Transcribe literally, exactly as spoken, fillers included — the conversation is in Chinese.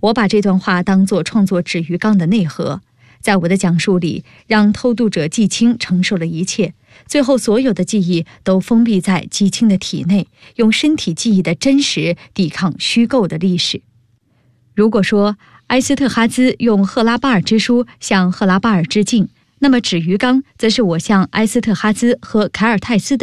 我把这段话当作创作纸鱼缸的内核，在我的讲述里，让偷渡者季青承受了一切，最后所有的记忆都封闭在季青的体内，用身体记忆的真实抵抗虚构的历史。如果说埃斯特哈兹用赫拉巴尔之书向赫拉巴尔致敬，那么纸鱼缸则是我向埃斯特哈兹和凯尔泰斯的